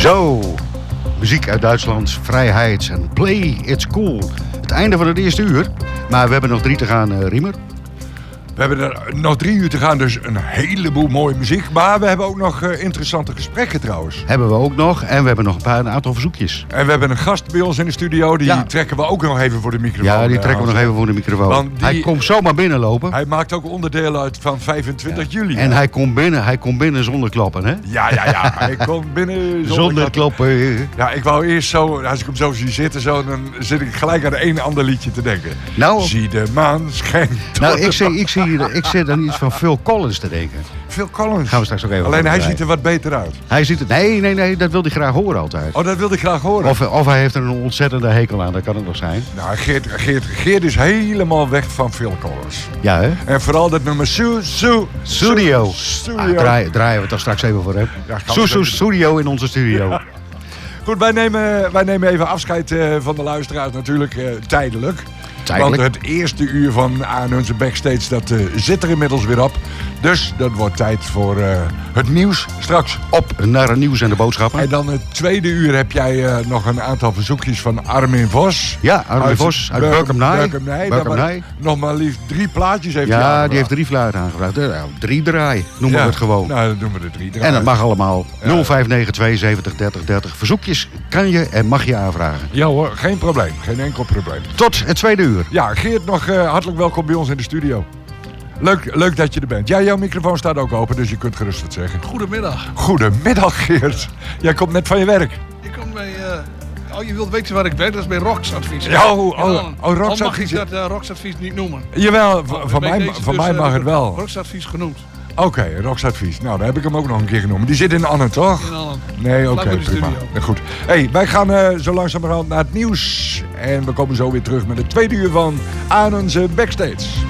Zo, muziek uit Duitsland, vrijheid en play, it's cool. Het einde van het eerste uur, maar we hebben nog 3 te gaan, Riemer. We hebben er nog 3 uur te gaan, dus een heleboel mooie muziek. Maar we hebben ook nog interessante gesprekken trouwens. Hebben we ook nog. En we hebben nog een aantal verzoekjes. En we hebben een gast bij ons in de studio. Die trekken we ook nog even voor de microfoon. Ja, die trekken we nog even voor de microfoon. Hij komt zomaar binnenlopen. Hij maakt ook onderdeel uit van 25 juli. En hij komt binnen zonder klappen, hè? Ja. Hij komt binnen zonder klappen. Ja, ik wou eerst zo, als ik hem zo zie zitten, dan zit ik gelijk aan een ander liedje te denken. Nou, zie de maan schijnt. Nou, ik zit aan iets van Phil Collins te denken. Phil Collins? Gaan we straks ook even. Alleen hij ziet er wat beter uit. Hij ziet het. Nee, dat wil hij graag horen altijd. Oh, dat wil hij graag horen. Of hij heeft er een ontzettende hekel aan, dat kan het nog zijn. Nou, Geert is helemaal weg van Phil Collins. Ja, hè? En vooral dat nummer Studio. Draaien we toch straks even voor hem. Ja, Studio in onze studio. Goed, wij nemen even afscheid van de luisteraars natuurlijk tijdelijk. Want het eerste uur van Aan onze Backstage, dat zit er inmiddels weer op. Dus dat wordt tijd voor het nieuws straks. Op naar het nieuws en de boodschappen. En dan het tweede uur heb jij nog een aantal verzoekjes van Armin Vos. Ja, Armin Vos uit Berkemnij. Nog maar liefst 3 plaatjes heeft hij aangevraagd. Die heeft 3 fluiten aangevraagd. 3 draai, noemen we het gewoon. Nou, dan doen we de 3 draai. En dat mag allemaal. 0592 70 30 30. Verzoekjes kan je en mag je aanvragen. Ja hoor, geen probleem. Geen enkel probleem. Tot het tweede uur. Ja, Geert, nog hartelijk welkom bij ons in de studio. Leuk dat je er bent. Ja, jouw microfoon staat ook open, dus je kunt gerust wat zeggen. Goedemiddag. Goedemiddag, Geert. Jij komt net van je werk. Ik kom bij... je wilt weten waar ik werk, dat is bij Roxadvies. Ja, Roxadvies. Mag ik dat Roxadvies niet noemen? Jawel, van mij mag het wel. Roxadvies genoemd. Oké, Roxadvies. Nou, daar heb ik hem ook nog een keer genoemd. Die zit in Annen, toch? In Annen. Nee, oké, prima. Ja, goed. Hey, wij gaan zo langzamerhand naar het nieuws. En we komen zo weer terug met het tweede uur van Aan onze Backstage.